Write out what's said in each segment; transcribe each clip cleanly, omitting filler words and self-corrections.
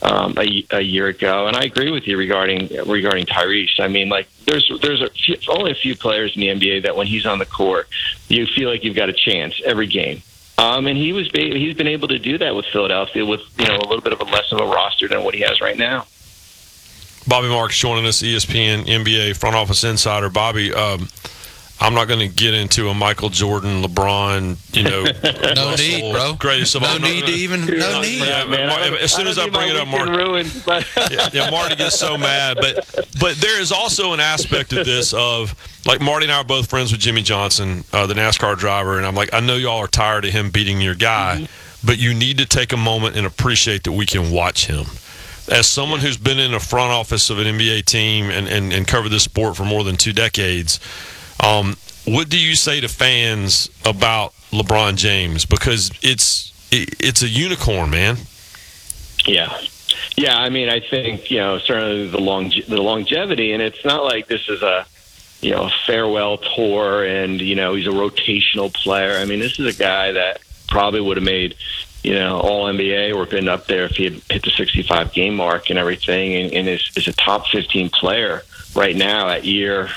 a year ago. And I agree with you regarding Tyrese. I mean, like there's only a few players in the NBA that when he's on the court, you feel like you've got a chance every game. And he's been able to do that with Philadelphia with a little bit of a less of a roster than what he has right now. Bobby Marks joining us, ESPN NBA front office insider. Bobby, I'm not going to get into a Michael Jordan, LeBron, no need, bro. Greatest of all. No need to even. No need. Yeah, as soon as I bring it up, Mark. Marty gets so mad. But there is also an aspect of this of, like, Marty and I are both friends with Jimmy Johnson, the NASCAR driver, and I'm like, I know y'all are tired of him beating your guy, but you need to take a moment and appreciate that we can watch him. As someone who's been in the front office of an NBA team and covered this sport for more than 2 decades, what do you say to fans about LeBron James? Because it's a unicorn, man. Yeah. I mean, I think certainly the longevity, and it's not like this is a farewell tour, and he's a rotational player. I mean, this is a guy that probably would have made all NBA or been up there if he had hit the 65 game mark and everything, and is a top 15 player right now at year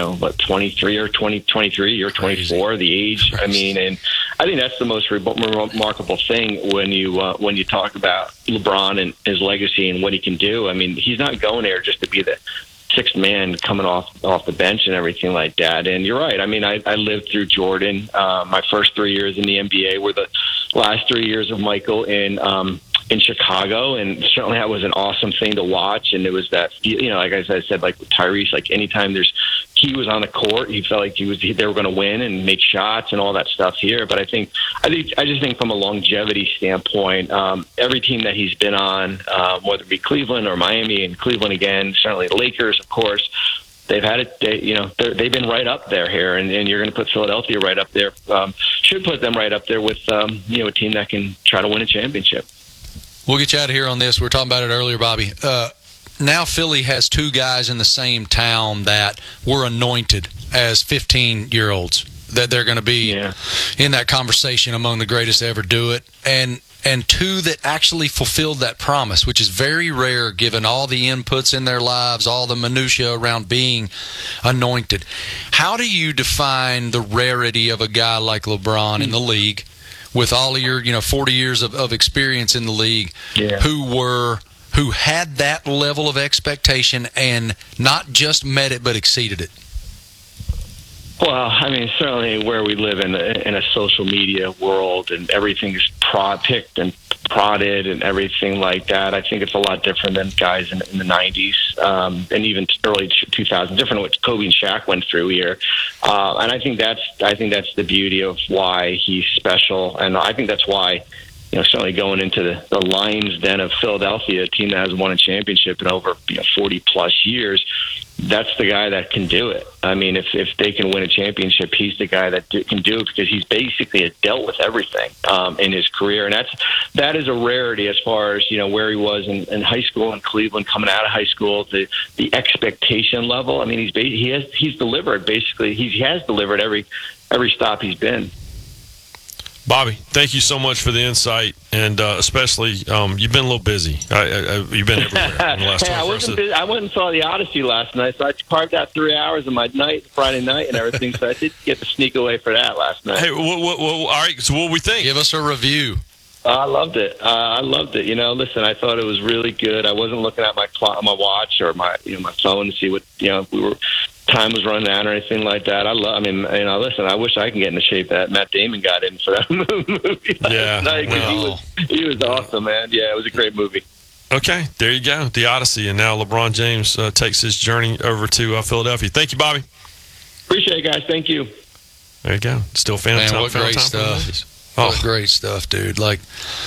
23 or 23 or 24, the age. I mean, and I think that's the most remarkable thing when you talk about LeBron and his legacy and what he can do. I mean, he's not going there just to be the sixth man coming off the bench and everything like that. And you're right. I mean, I lived through Jordan. My first 3 years in the NBA were the last 3 years of Michael in Chicago, and certainly that was an awesome thing to watch. And it was that, like I said, like with Tyrese, like anytime he was on the court, he felt like they were going to win and make shots and all that stuff here. But I just think from a longevity standpoint, every team that he's been on, whether it be Cleveland or Miami, and Cleveland again, certainly the Lakers, of course, they've had it. They've been right up there here, and you're going to put Philadelphia right up there. Should put them right up there with a team that can try to win a championship. We'll get you out of here on this. We were talking about it earlier, Bobby. Now Philly has 2 guys in the same town that were anointed as 15-year-olds, that they're going to be in that conversation among the greatest to ever do it, and 2 that actually fulfilled that promise, which is very rare given all the inputs in their lives, all the minutia around being anointed. How do you define the rarity of a guy like LeBron in the league, with all of your 40 years of experience in the league, who had that level of expectation and not just met it but exceeded it? Well, I mean, certainly where we live in a social media world and everything is picked and prodded and everything like that, I think it's a lot different than guys in the 90s and even early 2000s, different than what Kobe and Shaq went through here. And I think that's the beauty of why he's special, and I think that's why certainly going into the lion's den of Philadelphia, a team that hasn't won a championship in over 40 plus years. That's the guy that can do it. I mean, if they can win a championship, he's the guy that can do it, because he's basically dealt with everything in his career, and that is a rarity as far as where he was in high school in Cleveland, coming out of high school, the expectation level. I mean, he's delivered basically. He has delivered every stop he's been. Bobby, thank you so much for the insight, and especially you've been a little busy. You've been everywhere in the last 24 hours. I went and saw the Odyssey last night, so I carved out 3 hours of my night, Friday night, and everything. So I did get to sneak away for that last night. Hey, all right. So what we think? Give us a review. I loved it. Listen, I thought it was really good. I wasn't looking at my watch or my phone to see what time was running out or anything like that. Listen, I wish I could get in the shape that Matt Damon got in for that movie last night, because he was awesome, man. Yeah, it was a great movie. Okay, there you go, The Odyssey, and now LeBron James takes his journey over to Philadelphia. Thank you, Bobby. Appreciate it, guys. Thank you. There you go. Still fan time. What great stuff. What great stuff, dude. Like,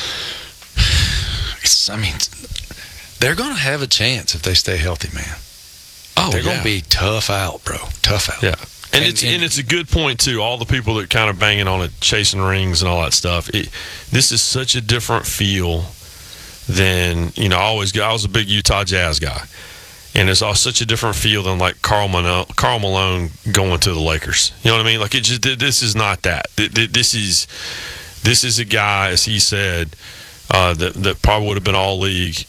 they're going to have a chance if they stay healthy, man. They're going to be tough out, bro. Tough out. Yeah. And it's a good point, too. All the people that kind of banging on it, chasing rings and all that stuff. This is such a different feel than, I was a big Utah Jazz guy. And it's all such a different feel than like Karl Malone going to the Lakers. You know what I mean? Like, this is not that. This is a guy, as he said, that probably would have been all league